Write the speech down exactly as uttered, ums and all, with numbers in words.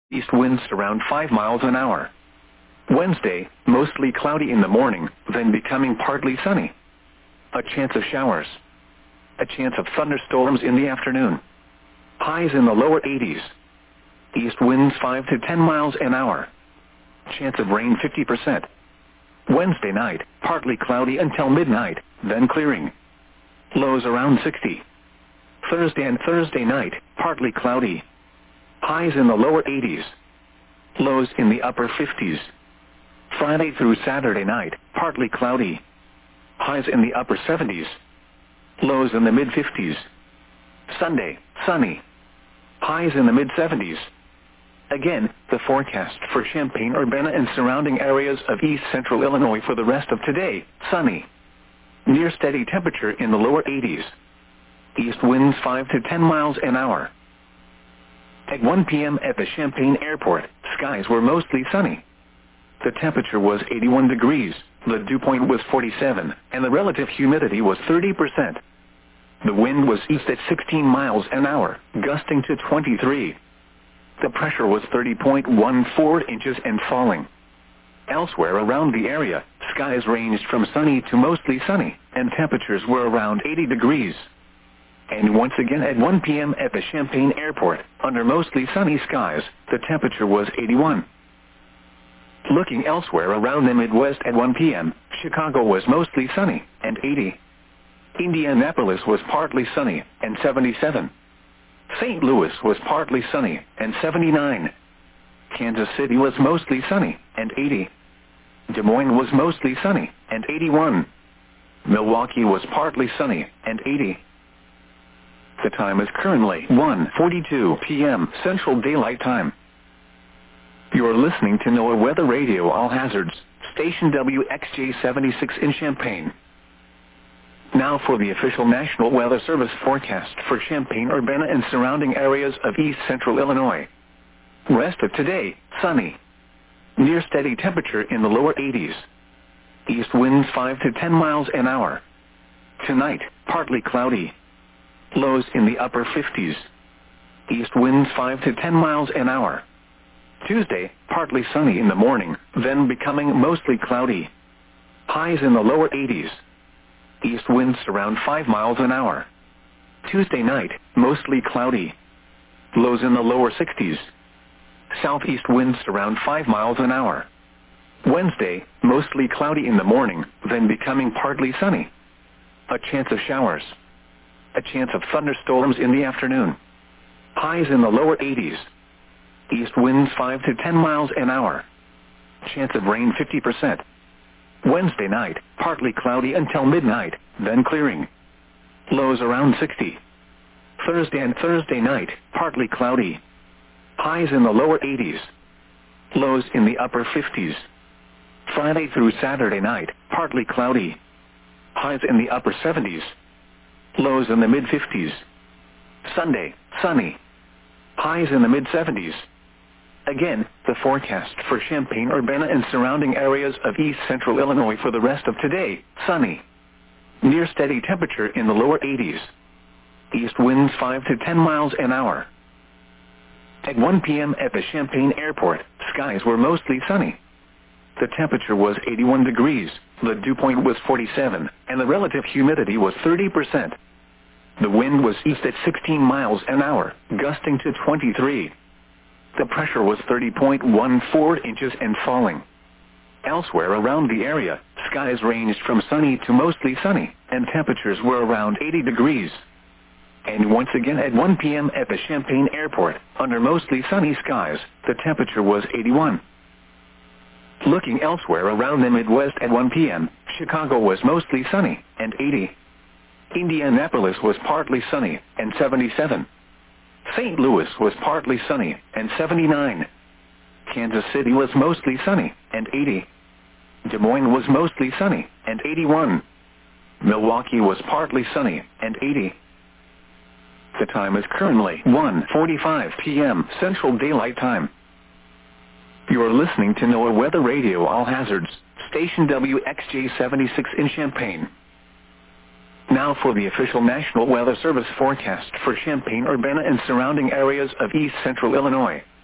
East winds around five miles an hour. Wednesday, mostly cloudy in the morning, then becoming partly sunny. A chance of showers. A chance of thunderstorms in the afternoon. Highs in the lower eighties. East winds five to ten miles an hour. Chance of rain fifty percent. Wednesday night, partly cloudy until midnight, then clearing. Lows around sixty. Thursday and Thursday night, partly cloudy. Highs in the lower eighties. Lows in the upper fifties. Friday through Saturday night, partly cloudy. Highs in the upper seventies. Lows in the mid fifties. Sunday, sunny. Highs in the mid seventies. Again, the forecast for Champaign-Urbana and surrounding areas of east central Illinois for the rest of today, sunny. Near steady temperature in the lower eighties. East winds five to ten miles an hour. At one p m at the Champaign Airport, skies were mostly sunny. The temperature was eighty-one degrees, the dew point was forty-seven, and the relative humidity was thirty percent. The wind was east at sixteen miles an hour, gusting to twenty-three. The pressure was thirty point one four inches and falling. Elsewhere around the area, skies ranged from sunny to mostly sunny, and temperatures were around eighty degrees. And once again at one p m at the Champaign Airport, under mostly sunny skies, the temperature was eighty-one. Looking elsewhere around the Midwest at one p m, Chicago was mostly sunny, and eighty. Indianapolis was partly sunny, and seventy-seven. Saint Louis was partly sunny, and seventy-nine. Kansas City was mostly sunny, and eighty. Des Moines was mostly sunny, and eighty-one. Milwaukee was partly sunny, and eighty. The time is currently one forty-two p m Central Daylight Time. You are listening to NOAA Weather Radio All Hazards, station W X J seventy-six in Champaign. Now for the official National Weather Service forecast for Champaign-Urbana and surrounding areas of east central Illinois. Rest of today, sunny. Near steady temperature in the lower eighties. East winds five to ten miles an hour. Tonight, partly cloudy. Lows in the upper fifties. East winds five to ten miles an hour. Tuesday, partly sunny in the morning, then becoming mostly cloudy. Highs in the lower eighties. East winds around five miles an hour. Tuesday night, mostly cloudy. Lows in the lower sixties. Southeast winds around five miles an hour. Wednesday, mostly cloudy in the morning, then becoming partly sunny. A chance of showers. A chance of thunderstorms in the afternoon. Highs in the lower eighties. East winds five to ten miles an hour. Chance of rain fifty percent. Wednesday night, partly cloudy until midnight, then clearing. Lows around sixty. Thursday and Thursday night, partly cloudy. Highs in the lower eighties. Lows in the upper fifties. Friday through Saturday night, partly cloudy. Highs in the upper seventies. Lows in the mid fifties. Sunday, sunny. Highs in the mid seventies. Again, the forecast for Champaign-Urbana and surrounding areas of east central Illinois for the rest of today, sunny. Near steady temperature in the lower eighties. East winds five to ten miles an hour. At one p m at the Champaign Airport, skies were mostly sunny. The temperature was eighty-one degrees, the dew point was forty-seven, and the relative humidity was thirty percent. The wind was east at sixteen miles an hour, gusting to twenty-three. The pressure was thirty point one four inches and falling. Elsewhere around the area, skies ranged from sunny to mostly sunny, and temperatures were around eighty degrees. And once again at one p m at the Champaign Airport, under mostly sunny skies, the temperature was eighty-one. Looking elsewhere around the Midwest at one p m, Chicago was mostly sunny, and eighty. Indianapolis was partly sunny, and seventy-seven. Saint Louis was partly sunny, and seventy-nine. Kansas City was mostly sunny, and eighty. Des Moines was mostly sunny, and eighty-one. Milwaukee was partly sunny, and eighty. The time is currently one forty-five p m Central Daylight Time. You are listening to NOAA Weather Radio All Hazards, station W X J seventy-six in Champaign. Now for the official National Weather Service forecast for Champaign-Urbana and surrounding areas of east central Illinois.